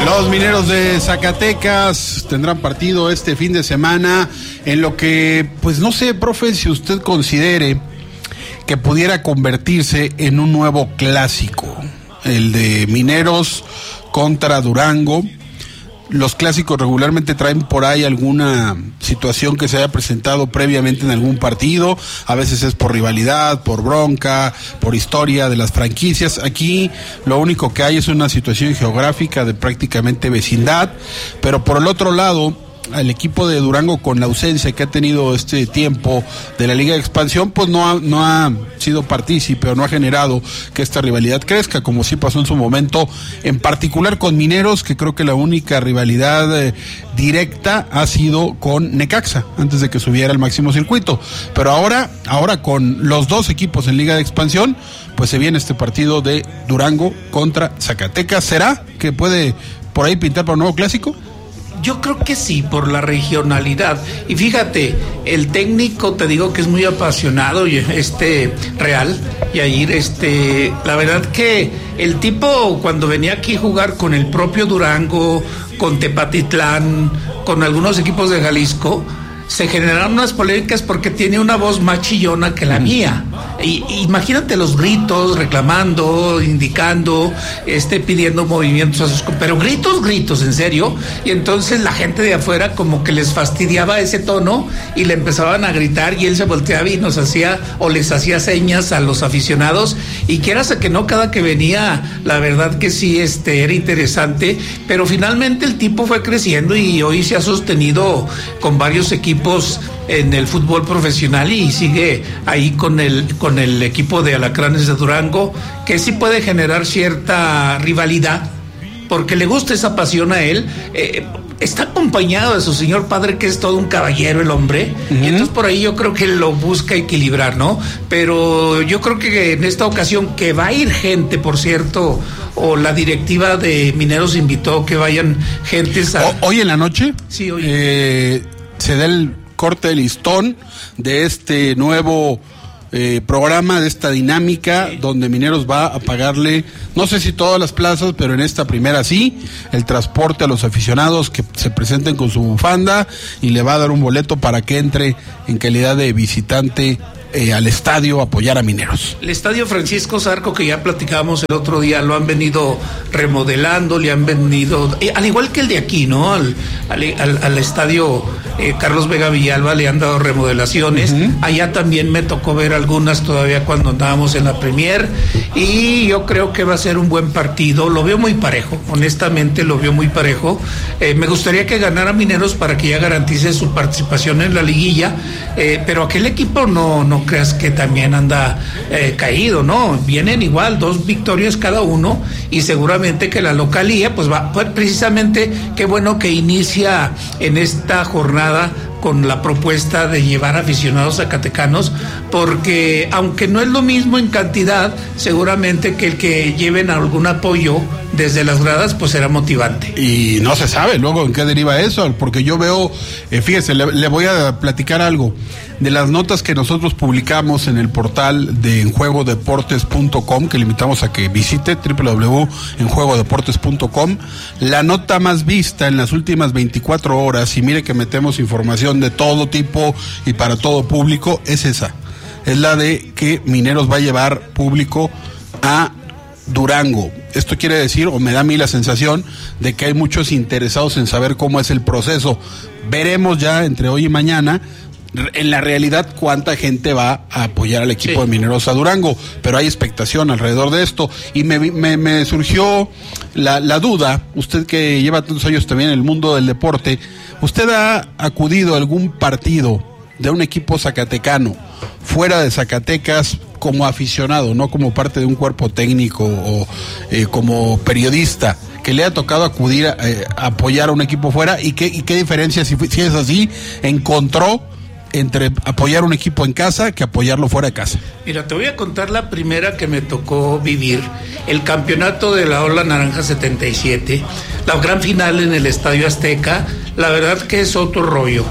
Los Mineros de Zacatecas tendrán partido este fin de semana en lo que, pues no sé, profe, si usted considere que pudiera convertirse en un nuevo clásico, el de Mineros contra Durango. Los clásicos regularmente traen por ahí alguna situación que se haya presentado previamente en algún partido, a veces es por rivalidad, por bronca, por historia de las franquicias. Aquí lo único que hay es una situación geográfica de prácticamente vecindad, pero por el otro lado, el equipo de Durango, con la ausencia que ha tenido este tiempo de la Liga de Expansión, pues no ha sido partícipe o no ha generado que esta rivalidad crezca, como sí pasó en su momento, en particular con Mineros, que creo que la única rivalidad directa ha sido con Necaxa, antes de que subiera al máximo circuito. Pero ahora con los dos equipos en Liga de Expansión, pues se viene este partido de Durango contra Zacatecas. ¿Será que puede por ahí pintar para un nuevo clásico? Yo creo que sí, por la regionalidad. Y fíjate, el técnico, te digo que es muy apasionado, Real, Yair, la verdad que el tipo cuando venía aquí a jugar con el propio Durango, con Tepatitlán, con algunos equipos de Jalisco, se generaron unas polémicas porque tiene una voz más chillona que la mía. Y imagínate los gritos, reclamando, indicando, pidiendo movimientos a sus... Pero gritos, en serio. Y entonces la gente de afuera como que les fastidiaba ese tono y le empezaban a gritar y él se volteaba y les hacía señas a los aficionados. Y quieras a que no, cada que venía, la verdad que sí, era interesante. Pero finalmente el tipo fue creciendo y hoy se ha sostenido con varios equipos en el fútbol profesional y sigue ahí con el equipo de Alacranes de Durango, que sí puede generar cierta rivalidad porque le gusta esa pasión a él. Está acompañado de su señor padre, que es todo un caballero el hombre, y entonces por ahí yo creo que lo busca equilibrar, ¿no? Pero yo creo que en esta ocasión, que va a ir gente, por cierto, o la directiva de Mineros invitó que vayan gentes a... ¿Hoy en la noche? Sí, hoy. Se da el corte de listón de este nuevo programa, de esta dinámica, donde Mineros va a pagarle, no sé si todas las plazas, pero en esta primera sí, el transporte a los aficionados que se presenten con su bufanda, y le va a dar un boleto para que entre en calidad de visitante al estadio a apoyar a Mineros. El estadio Francisco Zarco, que ya platicábamos el otro día, lo han venido remodelando, le han venido, al igual que el de aquí, ¿no? Al estadio Carlos Vega Villalba le han dado remodelaciones. Allá también me tocó ver algunas todavía cuando andábamos en la Premier, y yo creo que va a ser un buen partido. Lo veo muy parejo, honestamente lo veo muy parejo. Me gustaría que ganara Mineros para que ya garantice su participación en la liguilla, pero aquel equipo no creas que también anda caído, ¿no? Vienen igual, 2 victorias cada uno, y seguramente que la localía pues va, precisamente, qué bueno que inicia en esta jornada con la propuesta de llevar aficionados zacatecanos, porque aunque no es lo mismo en cantidad, seguramente que el que lleven algún apoyo desde las gradas pues será motivante. Y no se sabe luego en qué deriva eso, porque yo veo, fíjese, le voy a platicar algo de las notas que nosotros publicamos en el portal de enjuegodeportes.com, que le invitamos a que visite, www.enjuegodeportes.com. La nota más vista en las últimas 24 horas, y mire que metemos información de todo tipo y para todo público, es esa. Es la de que Mineros va a llevar público a Durango. Esto quiere decir, o me da a mí la sensación, de que hay muchos interesados en saber cómo es el proceso. Veremos ya entre hoy y mañana en la realidad cuánta gente va a apoyar al equipo de Mineros a Durango, pero hay expectación alrededor de esto, y me surgió la duda, usted que lleva tantos años también en el mundo del deporte, ¿usted ha acudido a algún partido de un equipo zacatecano fuera de Zacatecas como aficionado, no como parte de un cuerpo técnico o como periodista, que le ha tocado acudir a apoyar a un equipo fuera, y qué diferencia, si es así, encontró entre apoyar un equipo en casa que apoyarlo fuera de casa? Mira, te voy a contar la primera que me tocó vivir, el campeonato de la Ola Naranja 77, la gran final en el Estadio Azteca. La verdad que es otro rollo.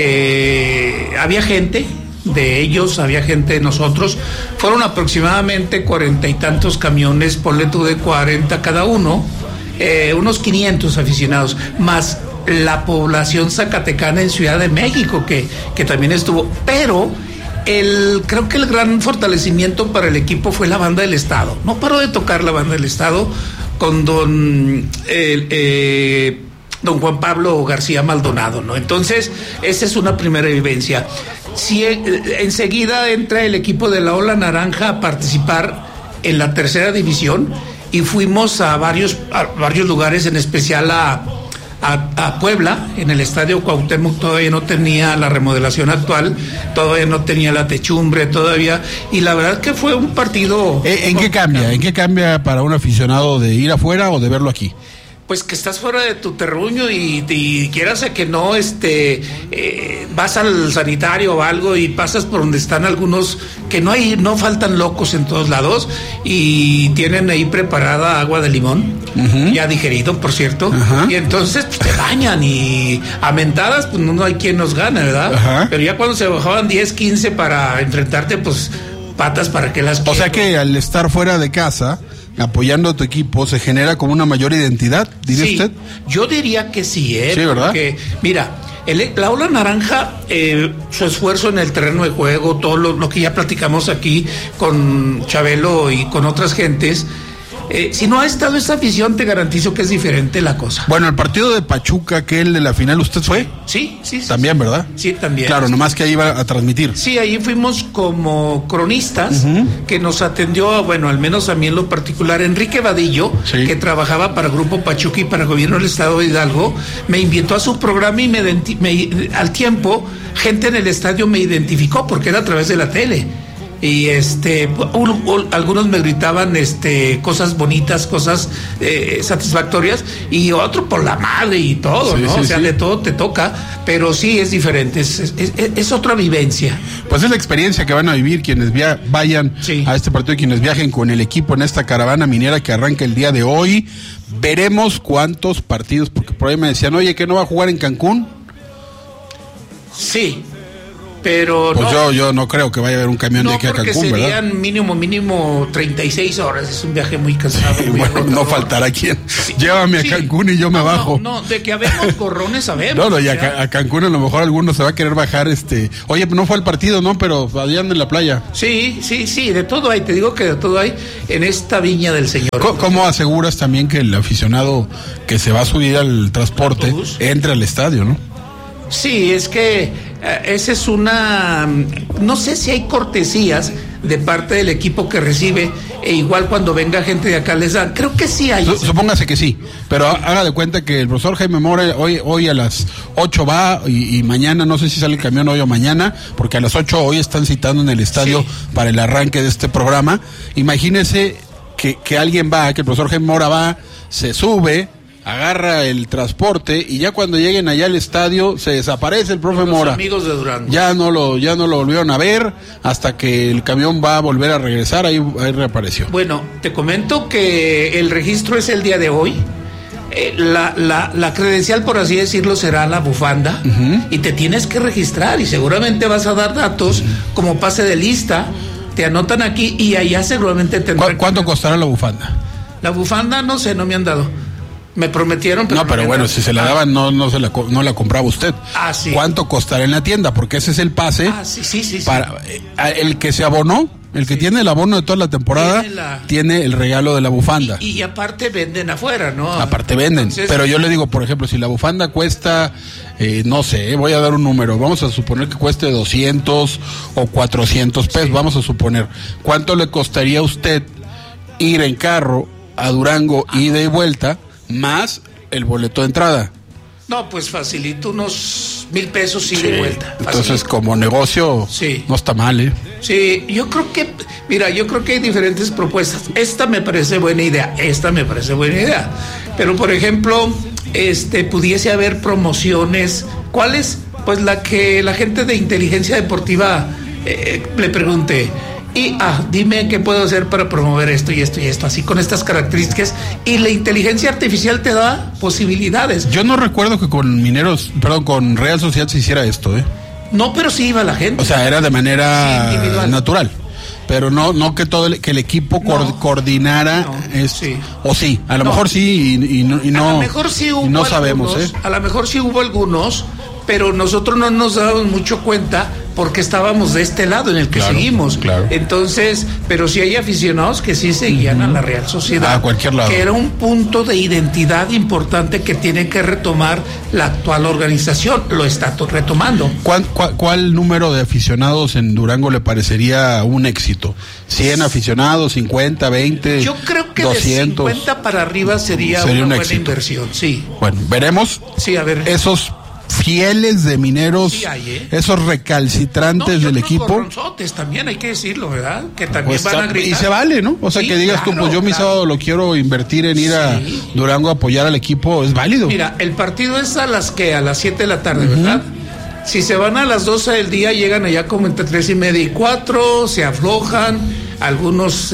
Había gente de ellos, había gente de nosotros, fueron aproximadamente 40 y tantos camiones, ponle tú de 40 cada uno, unos 500 aficionados, más la población zacatecana en Ciudad de México, que también estuvo, pero creo que el gran fortalecimiento para el equipo fue la banda del Estado. No paró de tocar la banda del Estado con don Juan Pablo García Maldonado, ¿no? Entonces, esa es una primera vivencia. Sí, enseguida entra el equipo de la Ola Naranja a participar en la tercera división y fuimos a varios lugares, en especial a Puebla, en el Estadio Cuauhtémoc. Todavía no tenía la remodelación actual, todavía no tenía la techumbre, todavía, y la verdad que fue un partido... ¿En qué cambia? ¿En qué cambia para un aficionado de ir afuera o de verlo aquí? Pues que estás fuera de tu terruño y quieras a que no, vas al sanitario o algo y pasas por donde están algunos, que no faltan locos en todos lados, y tienen ahí preparada agua de limón, ya digerido, por cierto, y entonces pues, te bañan, y a mentadas pues no hay quien nos gane, ¿verdad? Pero ya cuando se bajaban 10, 15 para enfrentarte, pues patas para que las... O sea que al estar fuera de casa, apoyando a tu equipo, se genera como una mayor identidad, ¿diría usted? Yo diría que sí, Sí, ¿verdad? Porque, mira, la Ola Naranja, su esfuerzo en el terreno de juego, todo lo que ya platicamos aquí con Chabelo y con otras gentes, si no ha estado esta afición, te garantizo que es diferente la cosa. Bueno, el partido de Pachuca, aquel de la final, ¿usted fue? Sí. También, ¿verdad? Sí, también. Claro, nomás que ahí iba a transmitir. Sí, ahí fuimos como cronistas, que nos atendió, bueno, al menos a mí en lo particular, Enrique Vadillo, que trabajaba para Grupo Pachuca y para el Gobierno del Estado de Hidalgo, me invitó a su programa y al tiempo, gente en el estadio me identificó porque era a través de la tele. Y algunos me gritaban cosas bonitas, cosas satisfactorias, y otro por la madre y todo, ¿no? O sea, de todo te toca, pero sí es diferente, es otra vivencia. Pues es la experiencia que van a vivir quienes vayan a este partido y quienes viajen con el equipo en esta caravana minera que arranca el día de hoy. Veremos cuántos partidos, porque por ahí me decían, oye, ¿que no va a jugar en Cancún? Sí. Pero pues yo no creo que vaya a haber un camión de aquí a Cancún, serían, ¿verdad? mínimo 36 horas, es un viaje muy cansado. Muy bueno, no faltará quien. Llévame a Cancún y yo me bajo. No, de que habemos gorrones sabemos. No, y a Cancún a lo mejor alguno se va a querer bajar, oye, no fue al partido, ¿no? Pero allá en la playa. Sí, de todo hay, te digo que de todo hay en esta viña del Señor. ¿Cómo aseguras también que el aficionado que se va a subir al transporte entre al estadio, no? Sí, es que esa es no sé si hay cortesías de parte del equipo que recibe, e igual cuando venga gente de acá les dan, creo que sí hay. Supóngase que sí, pero haga de cuenta que el profesor Jaime Mora hoy a las 8 va y mañana, no sé si sale el camión hoy o mañana, porque a las 8 hoy están citando en el estadio para el arranque de este programa. Imagínese que alguien va, que el profesor Jaime Mora va, se sube, agarra el transporte y ya cuando lleguen allá al estadio se desaparece el profe Mora. Amigos de Durango. Ya no lo volvieron a ver hasta que el camión va a volver a regresar, ahí reapareció. Bueno, te comento que el registro es el día de hoy. La credencial, por así decirlo, será la bufanda, y te tienes que registrar y seguramente vas a dar datos como pase de lista, te anotan aquí y allá seguramente tendrán. ¿Cuánto costará la bufanda? La bufanda no sé, no me han dado. Me prometieron, pero... No, pero bueno, si se la daban, no la compraba usted. Sí. ¿Cuánto costará en la tienda? Porque ese es el pase. Sí. Para el que se abonó, el que tiene el abono de toda la temporada, tiene el regalo de la bufanda. Y aparte venden afuera, ¿no? Aparte venden. Entonces, pero yo le digo, por ejemplo, si la bufanda cuesta, no sé, voy a dar un número, vamos a suponer que cueste 200 o 400 pesos, vamos a suponer. ¿Cuánto le costaría a usted ir en carro a Durango, ida y vuelta, más el boleto de entrada? No, pues facilito unos 1,000 pesos ida y vuelta. Entonces, facilito. Como negocio, no está mal, ¿eh? Sí, yo creo que hay diferentes propuestas. Esta me parece buena idea. Pero, por ejemplo, pudiese haber promociones. ¿Cuáles? Pues la que la gente de inteligencia deportiva le pregunte. Dime qué puedo hacer para promover esto y esto y esto, así con estas características, y la inteligencia artificial te da posibilidades. Yo no recuerdo que con Real Sociedad se hiciera esto, ¿eh? No, pero sí iba la gente. O sea, era de manera natural. pero no que que el equipo coordinara esto. Sí. O sí, a lo mejor sí y no, a lo mejor sí hubo no sabemos, algunos, a lo mejor sí hubo algunos, pero nosotros no nos dábamos mucho cuenta porque estábamos de este lado en el que seguimos. Claro. Entonces, pero sí hay aficionados que sí seguían a la Real Sociedad. A cualquier lado. Que era un punto de identidad importante que tiene que retomar la actual organización. Lo está retomando. ¿Cuál número de aficionados en Durango le parecería un éxito? ¿100 aficionados, 50, 20, Yo creo que 200? De 50 para arriba sería una buena éxito. Inversión, sí. Bueno, veremos. Sí, a ver. Esos fieles de Mineros, sí hay, esos recalcitrantes del equipo. Gorronzotes también, hay que decirlo, ¿verdad? Que también van a gritar. Y se vale, ¿no? O sea, sí, que digas tú, pues yo mi sábado lo quiero invertir en ir a Durango a apoyar al equipo, es válido. Mira, el partido es a las 7 de la tarde, ¿verdad? Si se van a las 12 del día, llegan allá como entre 3:30 y 4, se aflojan, algunos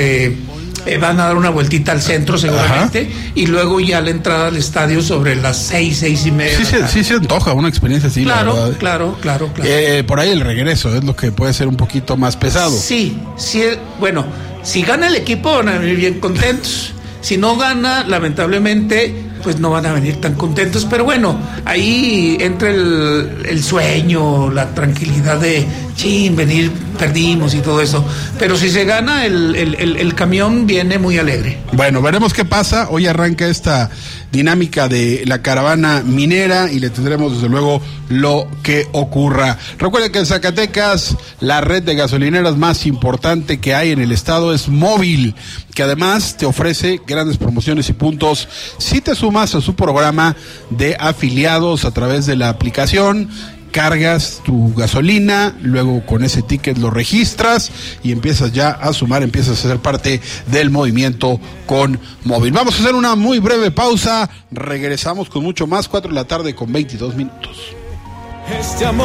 van a dar una vueltita al centro seguramente. Ajá. Y luego ya la entrada al estadio sobre las 6:30. Sí se antoja una experiencia así. Claro, claro. Por ahí el regreso es lo que puede ser un poquito más pesado. Sí, bueno, si gana el equipo van a venir bien contentos. Si no gana, lamentablemente, pues no van a venir tan contentos. Pero bueno, ahí entra el sueño, la tranquilidad de venir, perdimos y todo eso. Pero si se gana, el camión viene muy alegre. Bueno, veremos qué pasa. Hoy arranca esta dinámica de la caravana minera y le tendremos desde luego lo que ocurra. Recuerden que en Zacatecas la red de gasolineras más importante que hay en el estado es Móvil, que además te ofrece grandes promociones y puntos si te sumas a su programa de afiliados a través de la aplicación. Cargas tu gasolina, luego con ese ticket lo registras y empiezas ya a sumar, empiezas a ser parte del movimiento con Móvil. Vamos a hacer una muy breve pausa, regresamos con mucho más, 4 de la tarde con 22 minutos.